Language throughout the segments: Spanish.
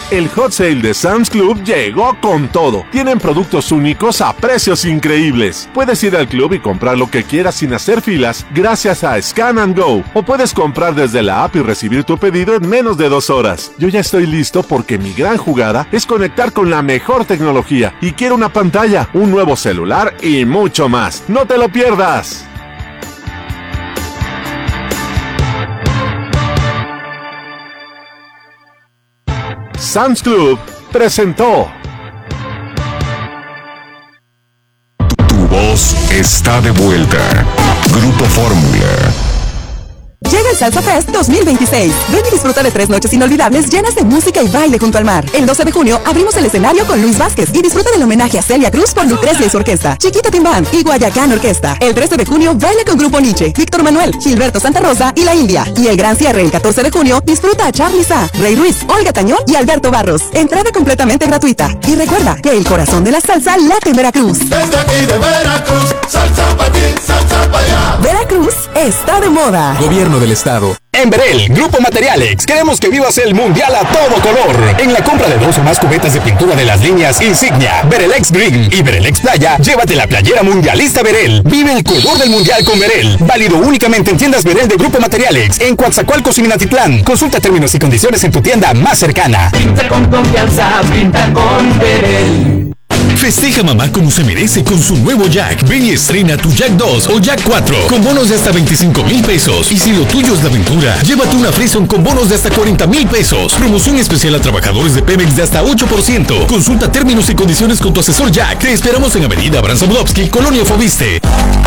El Hot Sale de Sam's Club llegó con todo. Tienen productos únicos a precios increíbles. Puedes ir al club y comprar lo que quieras sin hacer filas gracias a Scan and Go. O puedes comprar desde la app y recibir tu pedido en menos de 2 horas. Yo ya estoy listo porque mi gran jugada es conectar con la mejor tecnología. Y quiero una pantalla, un nuevo celular y mucho más. ¡No te lo pierdas! Sam's Club presentó. Tu voz está de vuelta. Grupo Fórmula. Llega el Salsa Fest 2026. Ven y disfruta de 3 noches inolvidables llenas de música y baile junto al mar. El 12 de junio abrimos el escenario con Luis Vázquez y disfruta del homenaje a Celia Cruz por Lucrecia y su orquesta, Chiquita Timbán y Guayacán Orquesta. El 13 de junio baila con Grupo Nietzsche, Víctor Manuel, Gilberto Santa Rosa y La India. Y el gran cierre el 14 de junio disfruta a Charly Sa, Rey Ruiz, Olga Tañón y Alberto Barros. Entrada completamente gratuita. Y recuerda que el corazón de la salsa late en Veracruz. Desde aquí de Veracruz, salsa pa' aquí, salsa pa' allá. Veracruz está de moda. Gobierno del Estado. En Berel, Grupo Materialex, queremos que vivas el mundial a todo color. En la compra de 2 o más cubetas de pintura de las líneas Insignia, Berelex Green y Berelex Playa, llévate la playera mundialista Berel. Vive el color del mundial con Berel. Válido únicamente en tiendas Berel de Grupo Materialex, en Coatzacoalcos y Minatitlán. Consulta términos y condiciones en tu tienda más cercana. Pinta con confianza, pinta con Berel. Festeja mamá como se merece con su nuevo Jack. Ven y estrena tu Jack 2 o Jack 4 con bonos de hasta 25,000 pesos. Y si lo tuyo es la aventura, llévate una Frison con bonos de hasta 40,000 pesos. Promoción especial a trabajadores de Pemex de hasta 8%. Consulta términos y condiciones con tu asesor Jack. Te esperamos en Avenida Abraham Samudowski, Colonia Fobiste.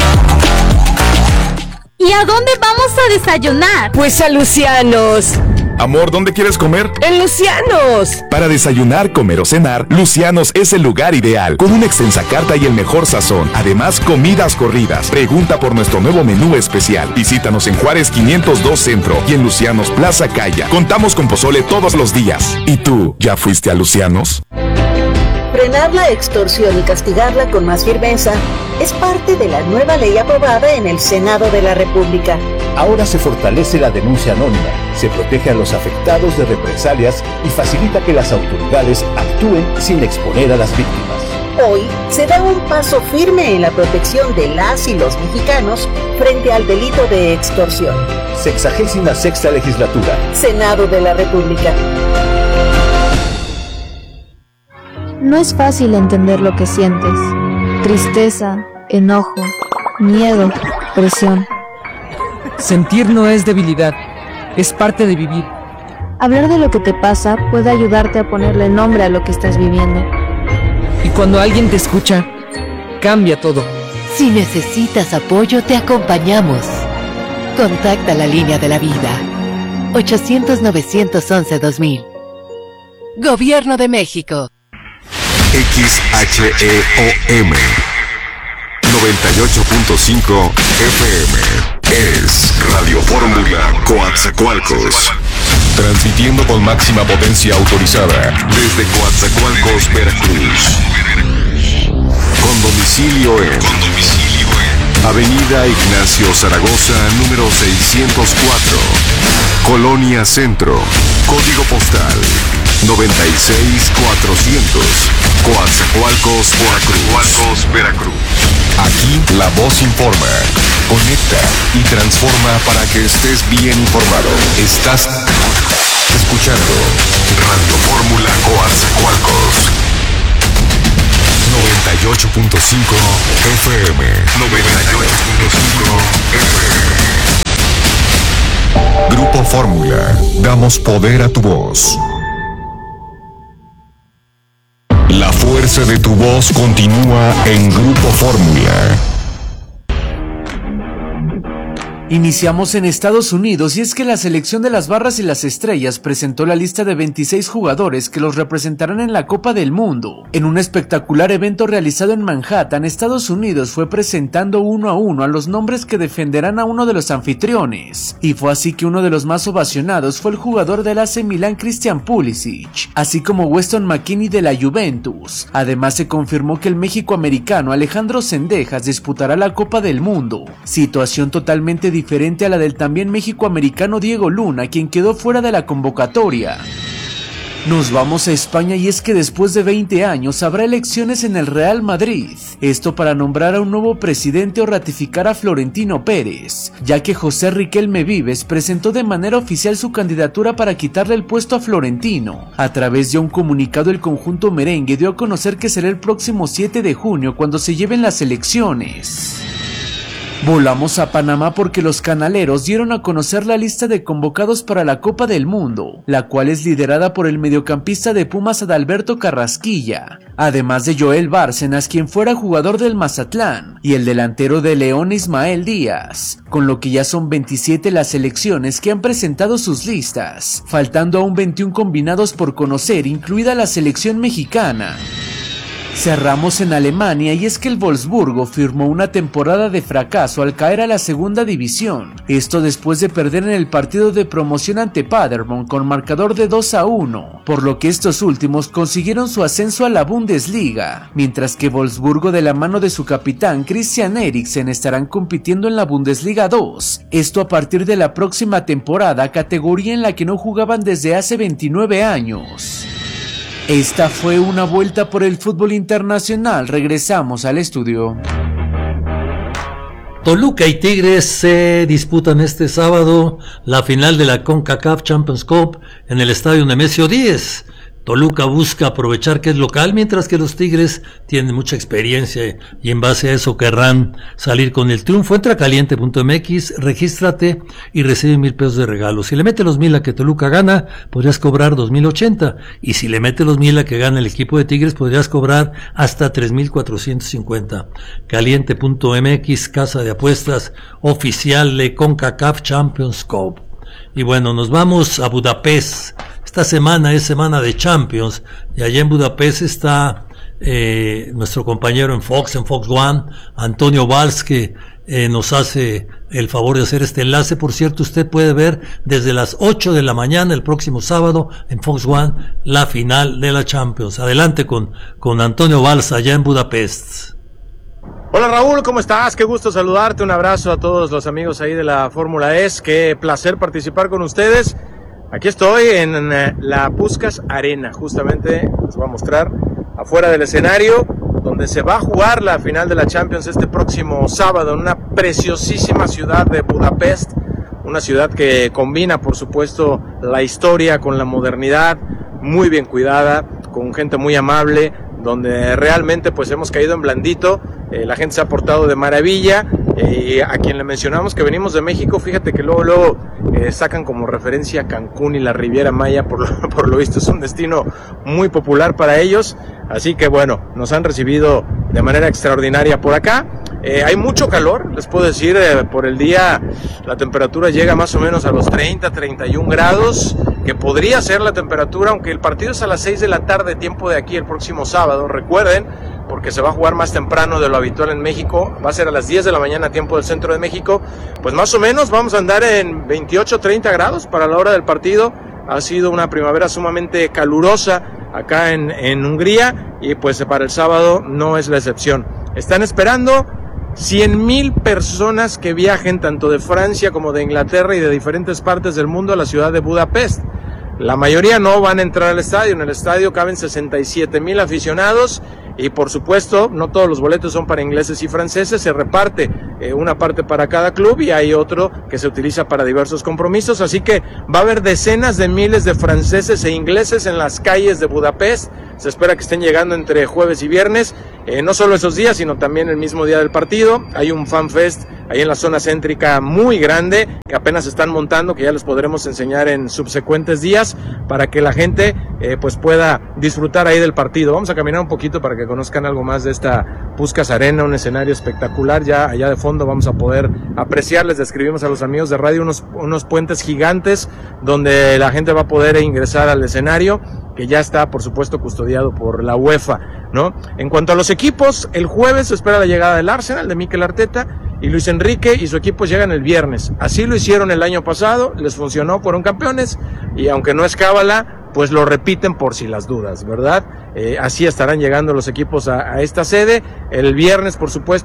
¿Y a dónde vamos a desayunar? Pues a Lucianos. Amor, ¿dónde quieres comer? ¡En Lucianos! Para desayunar, comer o cenar, Lucianos es el lugar ideal, con una extensa carta y el mejor sazón. Además, comidas corridas. Pregunta por nuestro nuevo menú especial. Visítanos en Juárez 502 Centro y en Lucianos Plaza Caya. Contamos con pozole todos los días. ¿Y tú, ya fuiste a Lucianos? Frenar la extorsión y castigarla con más firmeza es parte de la nueva ley aprobada en el Senado de la República. Ahora se fortalece la denuncia anónima, se protege a los afectados de represalias y facilita que las autoridades actúen sin exponer a las víctimas. Hoy se da un paso firme en la protección de las y los mexicanos frente al delito de extorsión. 66ª Legislatura. Senado de la República. No es fácil entender lo que sientes. Tristeza, enojo, miedo, presión. Sentir no es debilidad, es parte de vivir. Hablar de lo que te pasa puede ayudarte a ponerle nombre a lo que estás viviendo. Y cuando alguien te escucha, cambia todo. Si necesitas apoyo, te acompañamos. Contacta la línea de la vida. 800-911-2000. Gobierno de México. XHEOM 98.5 FM es Radio Fórmula Coatzacoalcos. Transmitiendo con máxima potencia autorizada desde Coatzacoalcos, Veracruz. Con domicilio en Avenida Ignacio Zaragoza, número 604, Colonia Centro. Código postal 96400, Coatzacoalcos, Veracruz. Aquí la voz informa, conecta y transforma para que estés bien informado. Estás escuchando Radio Fórmula Coatzacoalcos. 98.5 FM. 98.5 FM. Grupo Fórmula. Damos poder a tu voz. La fuerza de tu voz continúa en Grupo Fórmula. Iniciamos en Estados Unidos y es que la selección de las Barras y las Estrellas presentó la lista de 26 jugadores que los representarán en la Copa del Mundo. En un espectacular evento realizado en Manhattan, Estados Unidos fue presentando uno a uno a los nombres que defenderán a uno de los anfitriones. Y fue así que uno de los más ovacionados fue el jugador del AC Milan Christian Pulisic, así como Weston McKennie de la Juventus. Además se confirmó que el México-americano Alejandro Zendejas disputará la Copa del Mundo, situación totalmente diferente a la del también México-americano Diego Luna, quien quedó fuera de la convocatoria. Nos vamos a España y es que después de 20 años habrá elecciones en el Real Madrid. Esto para nombrar a un nuevo presidente o ratificar a Florentino Pérez, ya que José Riquelme Vives presentó de manera oficial su candidatura para quitarle el puesto a Florentino. A través de un comunicado, el conjunto merengue dio a conocer que será el próximo 7 de junio cuando se lleven las elecciones. Volamos a Panamá porque los canaleros dieron a conocer la lista de convocados para la Copa del Mundo, la cual es liderada por el mediocampista de Pumas Adalberto Carrasquilla, además de Joel Bárcenas, quien fuera jugador del Mazatlán, y el delantero de León Ismael Díaz, con lo que ya son 27 las selecciones que han presentado sus listas, faltando aún 21 combinados por conocer, incluida la selección mexicana. Cerramos en Alemania y es que el Wolfsburgo firmó una temporada de fracaso al caer a la segunda división, esto después de perder en el partido de promoción ante Paderborn con marcador de 2-1, por lo que estos últimos consiguieron su ascenso a la Bundesliga, mientras que Wolfsburgo de la mano de su capitán Christian Eriksen estarán compitiendo en la Bundesliga 2, esto a partir de la próxima temporada, categoría en la que no jugaban desde hace 29 años. Esta fue una vuelta por el fútbol internacional. Regresamos al estudio. Toluca y Tigres se disputan este sábado la final de la CONCACAF Champions Cup en el estadio Nemesio 10. Toluca busca aprovechar que es local, mientras que los Tigres tienen mucha experiencia y en base a eso querrán salir con el triunfo. Entra a caliente.mx, regístrate y recibe 1,000 pesos de regalo. Si le metes los 1,000 a que Toluca gana, podrías cobrar 2,080. Y si le metes los 1,000 a que gana el equipo de Tigres, podrías cobrar hasta 3,450. Caliente.mx, casa de apuestas oficial de CONCACAF Champions Cup. Y bueno, nos vamos a Budapest. Esta semana es semana de Champions y allá en Budapest está nuestro compañero en Fox One, Antonio Valls, que nos hace el favor de hacer este enlace. Por cierto, usted puede ver desde las 8 de la mañana el próximo sábado en Fox One la final de la Champions. Adelante con Antonio Valls allá en Budapest. Hola Raúl, ¿cómo estás? Qué gusto saludarte, un abrazo a todos los amigos ahí de la Fórmula E, qué placer participar con ustedes. Aquí estoy en la Puskás Arena, justamente les voy a mostrar afuera del escenario donde se va a jugar la final de la Champions este próximo sábado en una preciosísima ciudad de Budapest, una ciudad que combina por supuesto la historia con la modernidad, muy bien cuidada, con gente muy amable, donde realmente pues hemos caído en blandito, la gente se ha portado de maravilla, a quien le mencionamos que venimos de México, fíjate que luego sacan como referencia Cancún y la Riviera Maya, por lo visto es un destino muy popular para ellos, así que bueno, nos han recibido de manera extraordinaria por acá. Hay mucho calor, les puedo decir, por el día la temperatura llega más o menos a los 30-31 grados, que podría ser la temperatura, aunque el partido es a las 6 de la tarde, tiempo de aquí el próximo sábado, recuerden, porque se va a jugar más temprano de lo habitual en México, va a ser a las 10 de la mañana, tiempo del centro de México, pues más o menos vamos a andar en 28-30 grados para la hora del partido. Ha sido una primavera sumamente calurosa acá en Hungría y pues para el sábado no es la excepción. Están esperando 100,000 personas que viajen tanto de Francia como de Inglaterra y de diferentes partes del mundo a la ciudad de Budapest. La mayoría no van a entrar al estadio, en el estadio caben 67,000 aficionados y por supuesto no todos los boletos son para ingleses y franceses, se reparte una parte para cada club y hay otro que se utiliza para diversos compromisos, así que va a haber decenas de miles de franceses e ingleses en las calles de Budapest. Se espera que estén llegando entre jueves y viernes, no solo esos días, sino también el mismo día del partido. Hay un fan fest ahí en la zona céntrica muy grande, que apenas están montando, que ya les podremos enseñar en subsecuentes días, para que la gente pues pueda disfrutar ahí del partido. Vamos a caminar un poquito para que conozcan algo más de esta Puskás Arena, un escenario espectacular. Ya allá de fondo vamos a poder apreciar, les describimos a los amigos de radio unos puentes gigantes donde la gente va a poder ingresar al escenario, que ya está por supuesto custodiado por la UEFA, ¿no? En cuanto a los equipos, el jueves se espera la llegada del Arsenal de Mikel Arteta y Luis Enrique y su equipo llegan el viernes. Así lo hicieron el año pasado, les funcionó, fueron campeones y aunque no es cábala, pues lo repiten por si las dudas, ¿verdad? Así estarán llegando los equipos a esta sede. El viernes, por supuesto,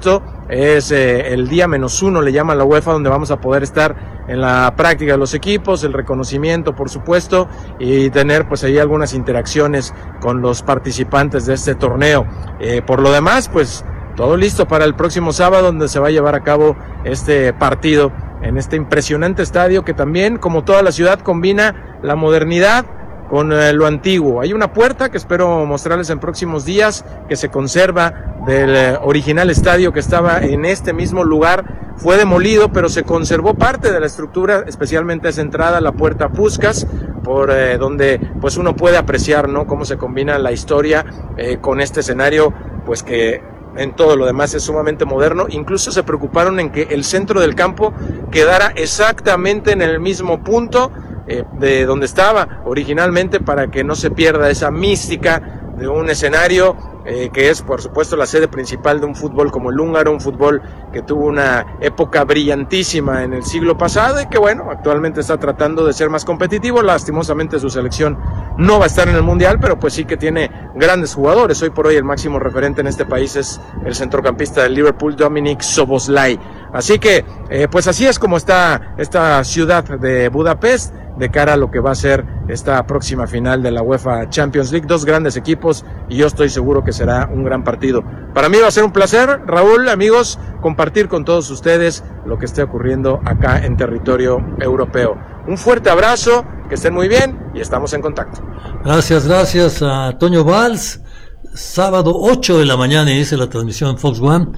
es el día -1, le llama la UEFA, donde vamos a poder estar en la práctica de los equipos, el reconocimiento, por supuesto, y tener pues ahí algunas interacciones con los participantes de este torneo. Por lo demás, pues todo listo para el próximo sábado, donde se va a llevar a cabo este partido en este impresionante estadio que también, como toda la ciudad, combina la modernidad con lo antiguo. Hay una puerta que espero mostrarles en próximos días, que se conserva del original estadio que estaba en este mismo lugar. Fue demolido, pero se conservó parte de la estructura, especialmente esa entrada, la puerta Puskás, por donde pues uno puede apreciar, ¿no?, cómo se combina la historia con este escenario, pues que en todo lo demás es sumamente moderno. Incluso se preocuparon en que el centro del campo quedara exactamente en el mismo punto de donde estaba originalmente, para que no se pierda esa mística de un escenario que es, por supuesto, la sede principal de un fútbol como el húngaro, un fútbol que tuvo una época brillantísima en el siglo pasado y que, bueno, actualmente está tratando de ser más competitivo. Lastimosamente su selección no va a estar en el Mundial, pero pues sí que tiene grandes jugadores. Hoy por hoy el máximo referente en este país es el centrocampista del Liverpool, Dominik Szoboszlai. Así que, pues así es como está esta ciudad de Budapest de cara a lo que va a ser esta próxima final de la UEFA Champions League. Dos grandes equipos y yo estoy seguro que será un gran partido. Para mí va a ser un placer, Raúl, amigos, compartir con todos ustedes lo que esté ocurriendo acá en territorio europeo. Un fuerte abrazo, que estén muy bien y estamos en contacto. Gracias a Toño Valls. Sábado 8 de la mañana inicia la transmisión en Fox One.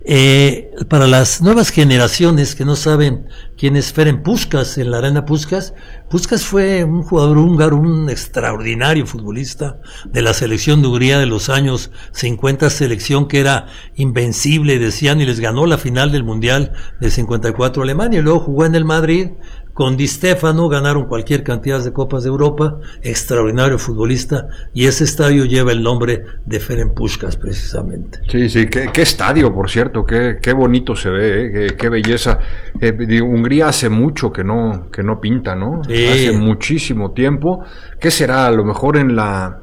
Para las nuevas generaciones que no saben quién es Ferenc Puskás en la Arena Puskás, Puskás fue un jugador húngaro, un extraordinario futbolista de la selección de Hungría de los años 50, selección que era invencible, decían, y les ganó la final del Mundial de 54 a Alemania, y luego jugó en el Madrid con Di Stéfano, ganaron cualquier cantidad de Copas de Europa, extraordinario futbolista, y ese estadio lleva el nombre de Ferenc Puskás precisamente. Sí, qué estadio, por cierto, qué bonito se ve, qué belleza. Hungría hace mucho que no pinta, ¿no? Sí. Hace muchísimo tiempo. ¿Qué será? A lo mejor en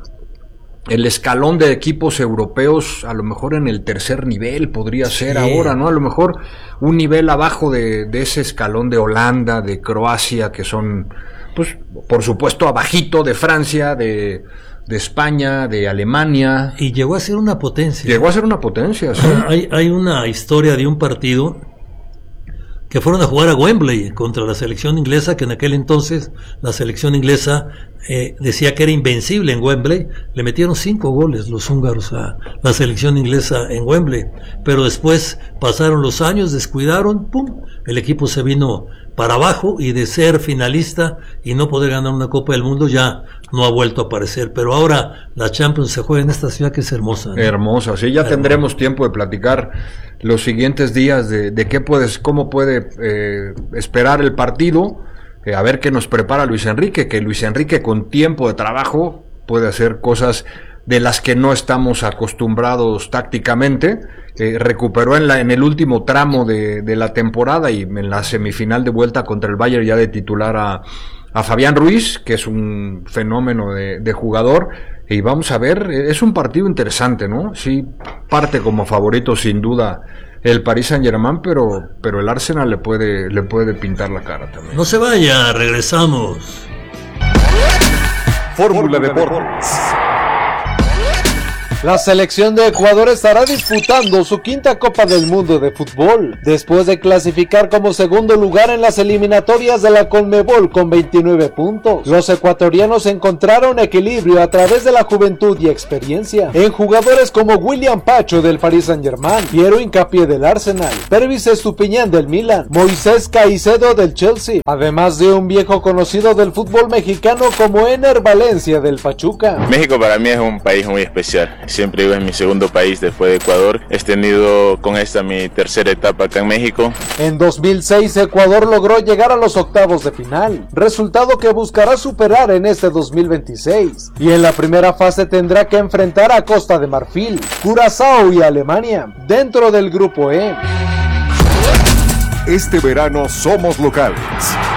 el escalón de equipos europeos, a lo mejor en el tercer nivel podría ser ahora, ¿no? A lo mejor un nivel abajo de ese escalón de Holanda, de Croacia, que son, pues, por supuesto, abajito de Francia, de España, de Alemania. Y llegó a ser una potencia. Sí. Hay una historia de un partido que fueron a jugar a Wembley contra la selección inglesa, que en aquel entonces la selección inglesa decía que era invencible en Wembley. Le metieron 5 goles los húngaros a la selección inglesa en Wembley, pero después pasaron los años, descuidaron, ¡pum!, el equipo se vino para abajo, y de ser finalista y no poder ganar una Copa del Mundo ya no ha vuelto a aparecer. Pero ahora la Champions se juega en esta ciudad que es hermosa, ¿no? Hermosa, sí, ya tendremos tiempo de platicar los siguientes días de cómo puede esperar el partido, a ver qué nos prepara Luis Enrique, que Luis Enrique con tiempo de trabajo puede hacer cosas de las que no estamos acostumbrados tácticamente. Recuperó en el último tramo de la temporada y en la semifinal de vuelta contra el Bayern ya de titular a Fabián Ruiz, que es un fenómeno de jugador. Y vamos a ver, es un partido interesante, ¿no? Sí, parte como favorito sin duda el Paris Saint-Germain, pero el Arsenal le puede pintar la cara también. No se vaya, regresamos. Fórmula Deportes. La selección de Ecuador estará disputando su quinta Copa del Mundo de fútbol, después de clasificar como segundo lugar en las eliminatorias de la Conmebol con 29 puntos. Los ecuatorianos encontraron equilibrio a través de la juventud y experiencia en jugadores como William Pacho del Paris Saint-Germain, Piero Hincapié del Arsenal, Pervis Estupiñán del Milan, Moisés Caicedo del Chelsea, además de un viejo conocido del fútbol mexicano como Ener Valencia del Pachuca. México para mí es un país muy especial. Siempre digo, es mi segundo país después de Ecuador. He tenido con esta mi tercera etapa acá en México. En 2006 Ecuador logró llegar a los octavos de final, resultado que buscará superar en este 2026. Y en la primera fase tendrá que enfrentar a Costa de Marfil, Curazao y Alemania, dentro del grupo E. Este verano somos locales.